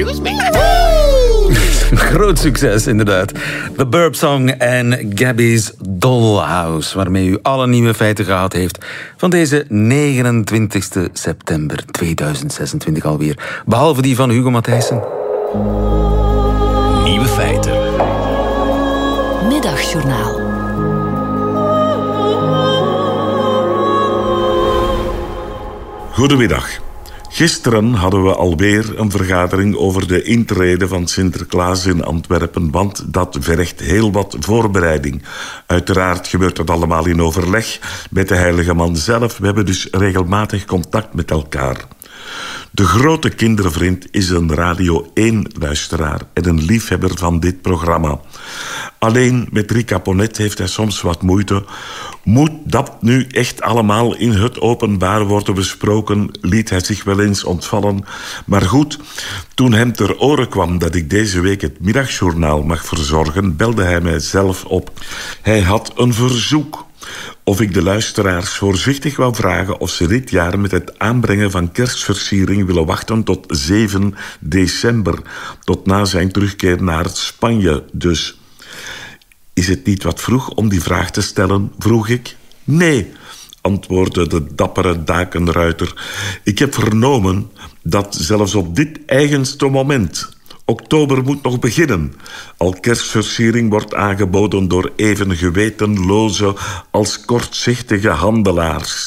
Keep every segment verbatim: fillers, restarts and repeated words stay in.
Excuse me. Groot succes, inderdaad. The Burp Song en Gabby's Dollhouse, waarmee u alle nieuwe feiten gehad heeft van deze negenentwintigste september tweeduizend zesentwintig alweer. Behalve die van Hugo Matthijssen. Nieuwe feiten. Middagjournaal. Goedemiddag. Gisteren hadden we alweer een vergadering over de intrede van Sinterklaas in Antwerpen, want dat vergt heel wat voorbereiding. Uiteraard gebeurt dat allemaal in overleg met de heilige man zelf. We hebben dus regelmatig contact met elkaar. De grote kindervriend is een Radio één-luisteraar en een liefhebber van dit programma. Alleen met Rika Ponet heeft hij soms wat moeite. Moet dat nu echt allemaal in het openbaar worden besproken, liet hij zich wel eens ontvallen. Maar goed, toen hem ter oren kwam dat ik deze week het middagjournaal mag verzorgen, belde hij mij zelf op. Hij had een verzoek. Of ik de luisteraars voorzichtig wou vragen of ze dit jaar met het aanbrengen van kerstversiering willen wachten tot zeven december. Tot na zijn terugkeer naar Spanje dus. Is het niet wat vroeg om die vraag te stellen, vroeg ik. Nee, antwoordde de dappere dakenruiter. Ik heb vernomen dat zelfs op dit eigenste moment, oktober moet nog beginnen, al kerstversiering wordt aangeboden door even gewetenloze als kortzichtige handelaars.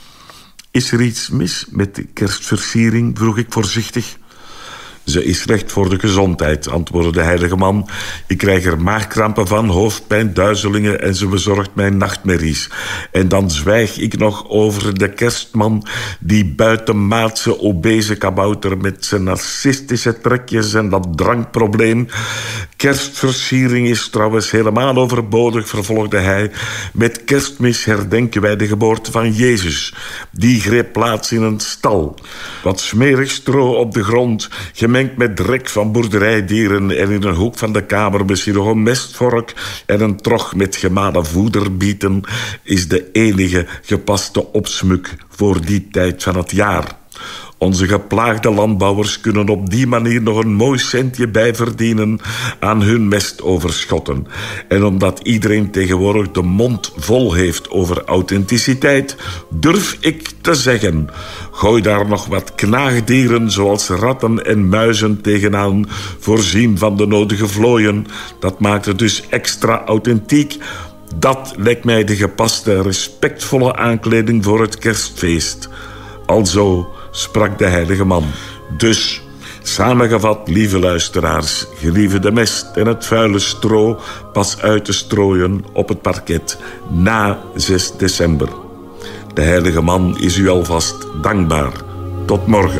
Is er iets mis met de kerstversiering, vroeg ik voorzichtig. Ze is slecht voor de gezondheid, antwoordde de heilige man. Ik krijg er maagkrampen van, hoofdpijn, duizelingen en ze bezorgt mij nachtmerries. En dan zwijg ik nog over de kerstman, die buitenmaatse obese kabouter met zijn narcistische trekjes en dat drankprobleem. Kerstversiering is trouwens helemaal overbodig, vervolgde hij. Met kerstmis herdenken wij de geboorte van Jezus. Die greep plaats in een stal. Wat smerig stro op de grond, gemengd met drek van boerderijdieren en in een hoek van de kamer misschien nog een mestvork en een trog met gemalen voederbieten is de enige gepaste opsmuk voor die tijd van het jaar. Onze geplaagde landbouwers kunnen op die manier nog een mooi centje bijverdienen aan hun mestoverschotten. En omdat iedereen tegenwoordig de mond vol heeft over authenticiteit, durf ik te zeggen, gooi daar nog wat knaagdieren zoals ratten en muizen tegenaan, voorzien van de nodige vlooien. Dat maakt het dus extra authentiek. Dat lijkt mij de gepaste, respectvolle aankleding voor het kerstfeest. Alzo sprak de heilige man. Dus, samengevat, lieve luisteraars, gelieve de mest en het vuile stro pas uit te strooien op het parket na zes december. De heilige man is u alvast dankbaar. Tot morgen.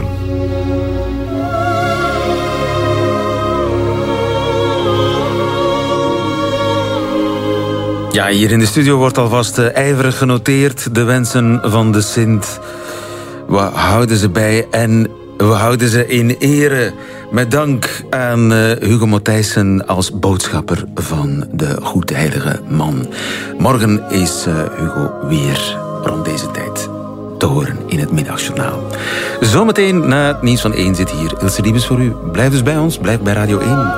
Ja, hier in de studio wordt alvast uh, ijverig genoteerd. De wensen van de Sint. We houden ze bij en we houden ze in ere. Met dank aan uh, Hugo Matthijssen als boodschapper van de Goede Heilige Man. Morgen is uh, Hugo weer rond deze tijd te horen in het middagjournaal. Zometeen na het nieuws van één zit hier Ilse Liebes voor u. Blijf dus bij ons, blijf bij Radio één.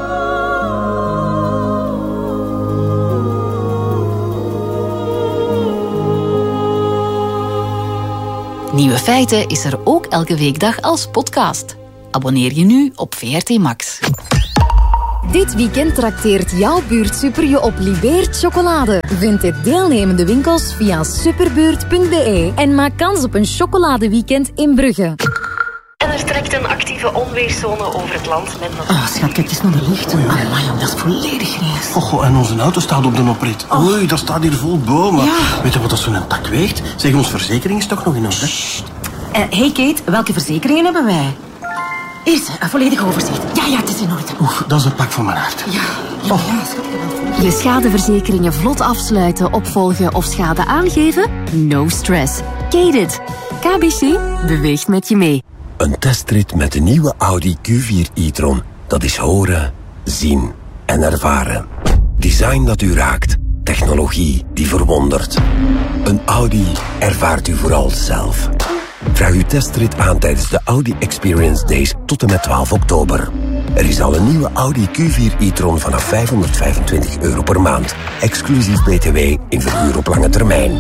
Nieuwe feiten is er ook elke weekdag als podcast. Abonneer je nu op V R T Max. Dit weekend trakteert jouw buurtsuper je op Libeert chocolade. Vind dit deelnemende winkels via superbuurt punt b e en maak kans op een chocoladeweekend in Brugge. En er trekt een actieve onweerszone over het land met nog... Ah, schat, kijk eens naar de lichten. Amai, dat is volledig grijs. Och, oh, en onze auto staat op de oprit. Oh. Oei, dat staat hier vol bomen. Ja. Weet je wat dat zo'n tak weegt? Zeg, onze verzekering is toch nog in orde? Hé, uh, hey Kate, welke verzekeringen hebben wij? Hier is een volledig overzicht. Ja, ja, het is in orde. Oef, dat is een pak van mijn hart. Ja, ja, oh. ja, schat. Je schadeverzekeringen vlot afsluiten, opvolgen of schade aangeven? No stress. Kate-it. K B C beweegt met je mee. Een testrit met de nieuwe Audi Q vier e-tron. Dat is horen, zien en ervaren. Design dat u raakt. Technologie die verwondert. Een Audi ervaart u vooral zelf. Vraag uw testrit aan tijdens de Audi Experience Days tot en met twaalf oktober. Er is al een nieuwe Audi Q vier e-tron vanaf vijfhonderdvijfentwintig euro per maand. Exclusief B T W in verhuur op lange termijn.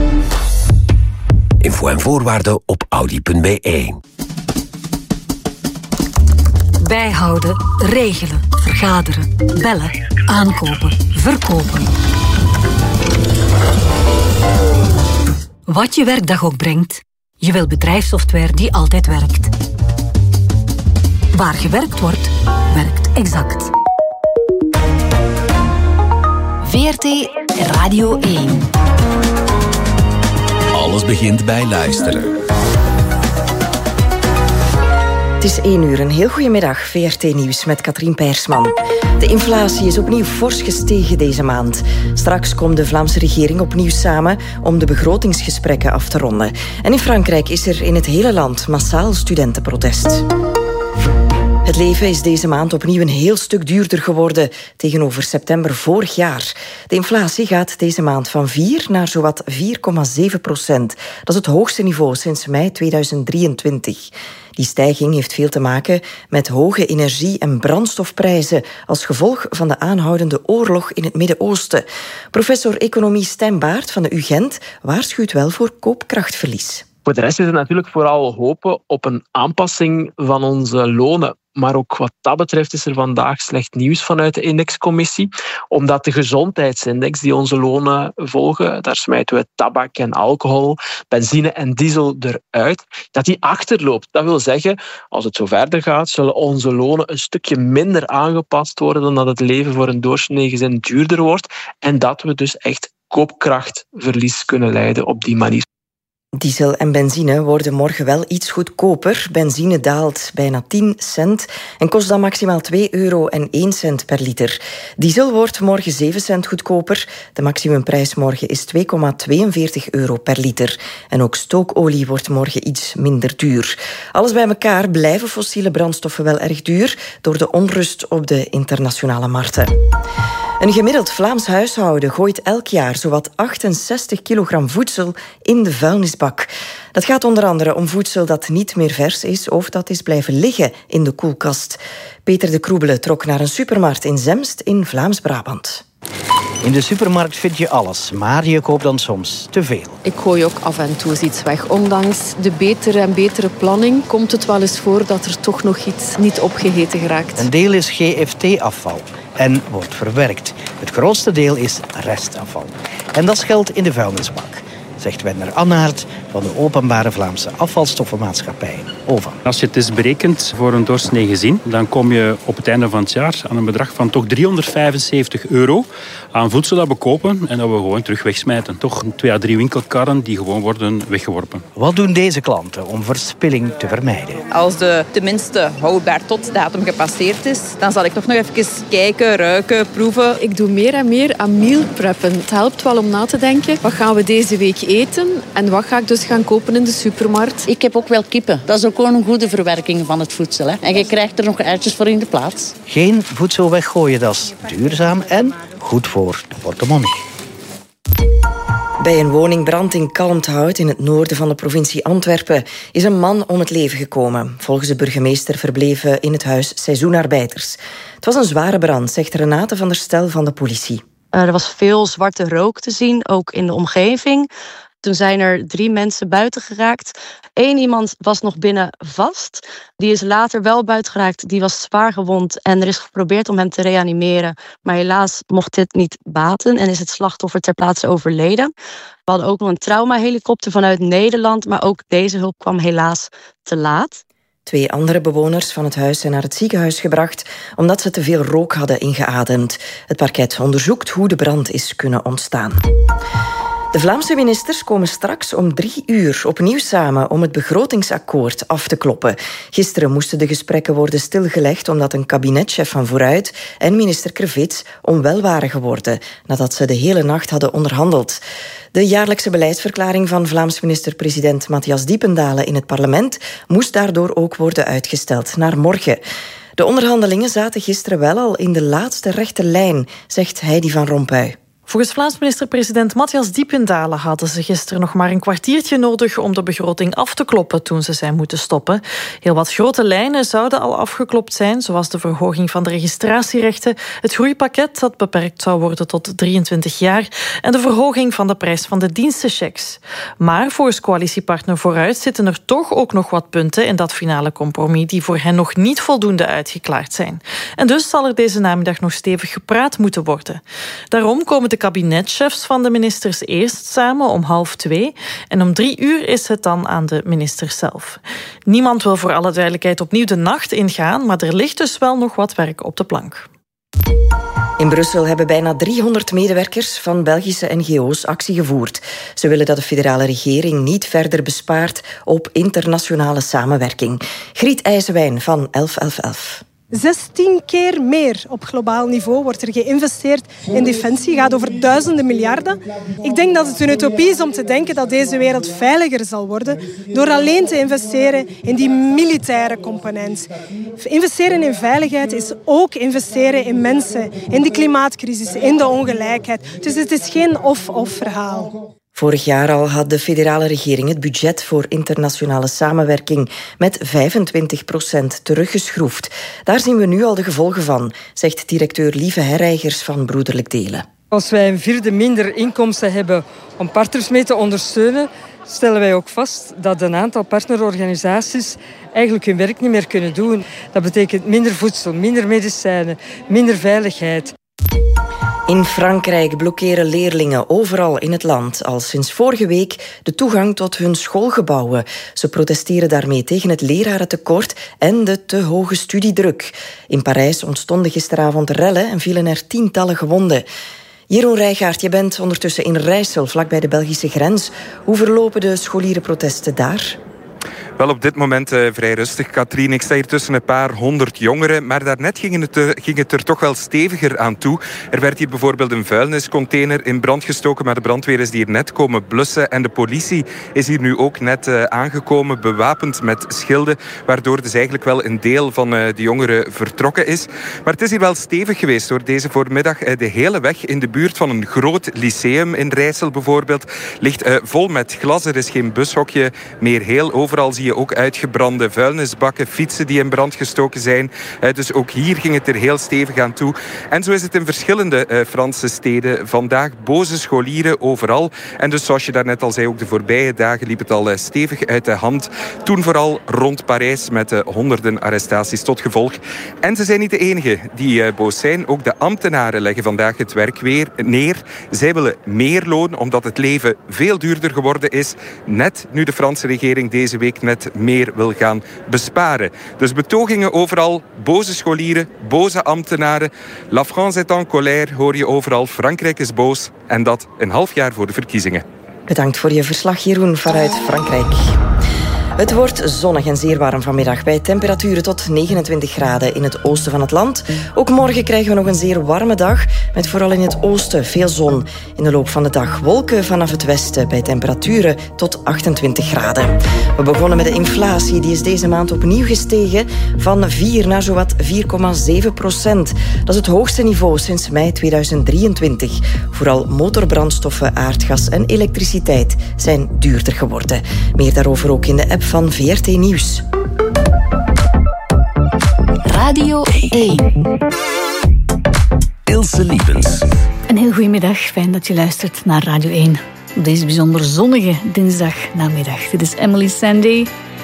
Info en voorwaarden op audi punt b e. Bijhouden, regelen, vergaderen, bellen, aankopen, verkopen. Wat je werkdag ook brengt, je wil bedrijfssoftware die altijd werkt. Waar gewerkt wordt, werkt Exact. V R T Radio één. Alles begint bij luisteren. Het is één uur. Een heel goedemiddag. V R T Nieuws met Katrien Peirsman. De inflatie is opnieuw fors gestegen deze maand. Straks komt de Vlaamse regering opnieuw samen om de begrotingsgesprekken af te ronden. En in Frankrijk is er in het hele land massaal studentenprotest. Het leven is deze maand opnieuw een heel stuk duurder geworden tegenover september vorig jaar. De inflatie gaat deze maand van vier naar zowat vier komma zeven procent. Dat is het hoogste niveau sinds mei tweeduizend drieëntwintig. Die stijging heeft veel te maken met hoge energie- en brandstofprijzen als gevolg van de aanhoudende oorlog in het Midden-Oosten. Professor economie Stijn Baert van de U Gent waarschuwt wel voor koopkrachtverlies. Voor de rest is het natuurlijk vooral hopen op een aanpassing van onze lonen. Maar ook wat dat betreft is er vandaag slecht nieuws vanuit de indexcommissie. Omdat de gezondheidsindex die onze lonen volgen, daar smijten we tabak en alcohol, benzine en diesel eruit, dat die achterloopt. Dat wil zeggen, als het zo verder gaat, zullen onze lonen een stukje minder aangepast worden dan dat het leven voor een doorsnee gezin duurder wordt. En dat we dus echt koopkrachtverlies kunnen lijden op die manier. Diesel en benzine worden morgen wel iets goedkoper. Benzine daalt bijna tien cent en kost dan maximaal twee euro en één cent per liter. Diesel wordt morgen zeven cent goedkoper. De maximumprijs morgen is twee komma tweeënveertig euro per liter. En ook stookolie wordt morgen iets minder duur. Alles bij elkaar blijven fossiele brandstoffen wel erg duur door de onrust op de internationale markten. Een gemiddeld Vlaams huishouden gooit elk jaar zowat achtenzestig kilogram voedsel in de vuilnisbak. Dat gaat onder andere om voedsel dat niet meer vers is of dat is blijven liggen in de koelkast. Peter de Kroebele trok naar een supermarkt in Zemst in Vlaams-Brabant. In de supermarkt vind je alles, maar je koopt dan soms te veel. Ik gooi ook af en toe iets weg. Ondanks de betere en betere planning komt het wel eens voor dat er toch nog iets niet opgegeten geraakt. Een deel is G F T-afval en wordt verwerkt. Het grootste deel is restafval. En dat geldt in de vuilnisbak, zegt Werner Annaert van de Openbare Vlaamse Afvalstoffenmaatschappij, O V A. Als je het eens berekent voor een doorsnee gezin, dan kom je op het einde van het jaar aan een bedrag van toch driehonderdvijfenzeventig euro aan voedsel dat we kopen en dat we gewoon terug wegsmijten. Toch twee à drie winkelkarren die gewoon worden weggeworpen. Wat doen deze klanten om verspilling te vermijden? Als de tenminste houdbaar tot datum gepasseerd is, dan zal ik toch nog even kijken, ruiken, proeven. Ik doe meer en meer aan meal preppen. Het helpt wel om na te denken, wat gaan we deze week eten en wat ga ik dus gaan kopen in de supermarkt. Ik heb ook wel kippen. Dat is ook gewoon een goede verwerking van het voedsel. Hè. En je krijgt er nog eitjes voor in de plaats. Geen voedsel weggooien, dat is duurzaam en goed voor de portemonnee. Bij een woningbrand in Kalmthout in het noorden van de provincie Antwerpen is een man om het leven gekomen. Volgens de burgemeester verbleven in het huis seizoenarbeiders. Het was een zware brand, zegt Renate van der Stel van de politie. Er was veel zwarte rook te zien, ook in de omgeving. Toen zijn er drie mensen buiten geraakt. Eén iemand was nog binnen vast. Die is later wel buiten geraakt. Die was zwaar gewond en er is geprobeerd om hem te reanimeren. Maar helaas mocht dit niet baten en is het slachtoffer ter plaatse overleden. We hadden ook nog een traumahelikopter vanuit Nederland, maar ook deze hulp kwam helaas te laat. Twee andere bewoners van het huis zijn naar het ziekenhuis gebracht omdat ze te veel rook hadden ingeademd. Het parket onderzoekt hoe de brand is kunnen ontstaan. De Vlaamse ministers komen straks om drie uur opnieuw samen om het begrotingsakkoord af te kloppen. Gisteren moesten de gesprekken worden stilgelegd omdat een kabinetchef van Vooruit en minister Krevits onwel waren geworden nadat ze de hele nacht hadden onderhandeld. De jaarlijkse beleidsverklaring van Vlaams minister-president Matthias Diependalen in het parlement moest daardoor ook worden uitgesteld naar morgen. De onderhandelingen zaten gisteren wel al in de laatste rechte lijn, zegt Heidi van Rompuy. Volgens Vlaams minister-president Matthias Diependalen hadden ze gisteren nog maar een kwartiertje nodig om de begroting af te kloppen toen ze zijn moeten stoppen. Heel wat grote lijnen zouden al afgeklopt zijn, zoals de verhoging van de registratierechten, het groeipakket dat beperkt zou worden tot drieëntwintig jaar en de verhoging van de prijs van de dienstenchecks. Maar volgens coalitiepartner Vooruit zitten er toch ook nog wat punten in dat finale compromis die voor hen nog niet voldoende uitgeklaard zijn. En dus zal er deze namiddag nog stevig gepraat moeten worden. Daarom komen de kabinetchefs van de ministers eerst samen om half twee en om drie uur is het dan aan de ministers zelf. Niemand wil voor alle duidelijkheid opnieuw de nacht ingaan, maar er ligt dus wel nog wat werk op de plank. In Brussel hebben bijna driehonderd medewerkers van Belgische N G O's actie gevoerd. Ze willen dat de federale regering niet verder bespaart op internationale samenwerking. Griet IJzewijn van elf elf elf. zestien keer meer op globaal niveau wordt er geïnvesteerd in defensie. Het gaat over duizenden miljarden. Ik denk dat het een utopie is om te denken dat deze wereld veiliger zal worden door alleen te investeren in die militaire component. Investeren in veiligheid is ook investeren in mensen, in de klimaatcrisis, in de ongelijkheid. Dus het is geen of-of verhaal. Vorig jaar al had de federale regering het budget voor internationale samenwerking met vijfentwintig procent teruggeschroefd. Daar zien we nu al de gevolgen van, zegt directeur Lieve Herreigers van Broederlijk Delen. Als wij een vierde minder inkomsten hebben om partners mee te ondersteunen, stellen wij ook vast dat een aantal partnerorganisaties eigenlijk hun werk niet meer kunnen doen. Dat betekent minder voedsel, minder medicijnen, minder veiligheid. In Frankrijk blokkeren leerlingen overal in het land al sinds vorige week de toegang tot hun schoolgebouwen. Ze protesteren daarmee tegen het lerarentekort en de te hoge studiedruk. In Parijs ontstonden gisteravond rellen en vielen er tientallen gewonden. Jeroen Rijgaard, je bent ondertussen in Rijssel, vlakbij de Belgische grens. Hoe verlopen de scholierenprotesten daar? Wel, op dit moment uh, vrij rustig, Katrien. Ik sta hier tussen een paar honderd jongeren, maar daarnet ging het, uh, ging het er toch wel steviger aan toe. Er werd hier bijvoorbeeld een vuilniscontainer in brand gestoken, maar de brandweer is hier net komen blussen en de politie is hier nu ook net uh, aangekomen, bewapend met schilden, waardoor dus eigenlijk wel een deel van uh, de jongeren vertrokken is. Maar het is hier wel stevig geweest hoor, deze voormiddag. Uh, de hele weg in de buurt van een groot lyceum in Rijssel bijvoorbeeld ligt uh, vol met glas. Er is geen bushokje meer heel. Overal zie je ook uitgebrande vuilnisbakken, fietsen die in brand gestoken zijn. Uh, dus ook hier ging het er heel stevig aan toe. En zo is het in verschillende uh, Franse steden vandaag. Boze scholieren overal. En dus zoals je daarnet al zei, ook de voorbije dagen liep het al uh, stevig uit de hand. Toen vooral rond Parijs met uh, honderden arrestaties tot gevolg. En ze zijn niet de enigen die uh, boos zijn. Ook de ambtenaren leggen vandaag het werk weer neer. Zij willen meer loon, omdat het leven veel duurder geworden is. Net nu de Franse regering deze week net meer wil gaan besparen. Dus betogingen overal, boze scholieren, boze ambtenaren. La France est en colère, hoor je overal. Frankrijk is boos en dat een half jaar voor de verkiezingen. Bedankt voor je verslag, Jeroen, vanuit Frankrijk. Het wordt zonnig en zeer warm vanmiddag bij temperaturen tot negenentwintig graden in het oosten van het land. Ook morgen krijgen we nog een zeer warme dag met vooral in het oosten veel zon. In de loop van de dag wolken vanaf het westen bij temperaturen tot achtentwintig graden. We begonnen met de inflatie. Die is deze maand opnieuw gestegen van vier naar zowat vier komma zeven procent. Dat is het hoogste niveau sinds mei tweeduizend drieëntwintig. Vooral motorbrandstoffen, aardgas en elektriciteit zijn duurder geworden. Meer daarover ook in de app van V R T Nieuws. Radio één. Ilse Lievens. Een heel goedemiddag, fijn dat je luistert naar Radio één. Op deze bijzonder zonnige dinsdagnamiddag. Dit is Emily Sandé